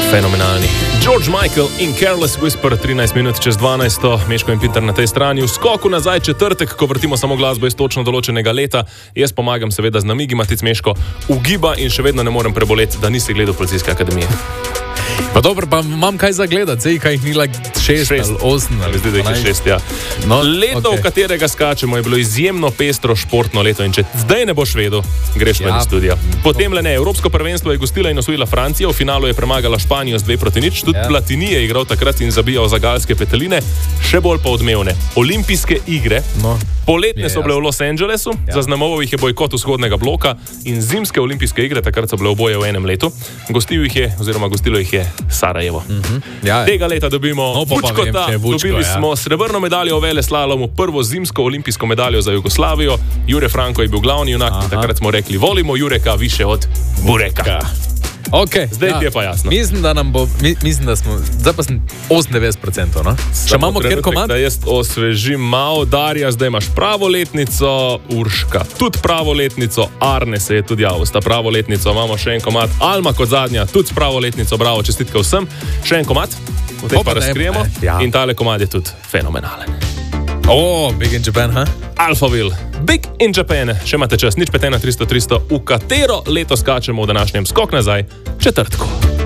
Fenomenalni. George Michael in Careless Whisper, 13 minut čez 12. Meško in Pinter na tej strani. V skoku nazaj četrtek, ko vrtimo samo glasbo iz točno določenega leta. Jaz pomagam seveda z namigi, Matic Meško ugiba in še vedno ne morem preboleti, da nisi gledal Policijske akademije. Pa dobro, pa imam kaj za gledati, sej kaj jih ni like 6 ali 8 ali zdi, da jih je 6, ja. No, leto, v katerega skačemo, je bilo izjemno pestro športno leto in če zdaj ne boš vedel, greš ven iz studia. Potem le ne, Evropsko prvenstvo je gostila in osvojila Francija, v finalu je premagala Španijo z 2-0, tudi Platini je igral takrat in zabijal za galske peteline, še bolj pa odmevne. Olimpijske igre, poletne so bile v Los Angelesu, zaznamoval jih je bojkot vzhodnega bloka in zimske olimpijske igre, takrat so bile oboje v enem letu. Gostilo jih je Sarajevo. Tega leta dobimo Vučkota, dobili smo srebrno medaljo v veleslalomu, prvo zimsko olimpijsko medaljo za Jugoslavijo. Jure Franko je bil glavni junak in takrat smo rekli, volimo Jureka više od Bureka. Okay, zdaj ti je pa jasno. Mislim, da smo, zdaj pa sem 98%, no? Če imamo kjer komad? Da jaz osvežim malo, Darja, zdaj imaš pravo letnico, Urška tudi pravo letnico, Arne se je tudi javil, sta pravo letnico, imamo še en komad, Alma kot zadnja, tudi pravo letnico, bravo, čestitke vsem, še en komad, v tem pa razkrijemo in tale komad je tudi fenomenalen. Big in Japan, ha? Alphaville, Big in Japan. Še imate čas, nič 5 na 300, v katero leto skačemo v današnjem Skok nazaj četrtku.